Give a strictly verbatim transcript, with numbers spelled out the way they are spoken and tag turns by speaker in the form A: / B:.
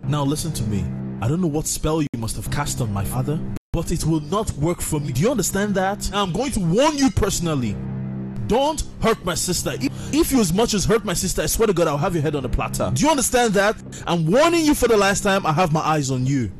A: Now listen to me. I don't know what spell you must have cast on my father, but it will not work for me. Do you understand that? I'm going to warn you personally. Don't hurt my sister. If, if you as much as hurt my sister, I swear to God, I'll have your head on a platter. Do you understand that? I'm warning you for the last time. I have my eyes on you.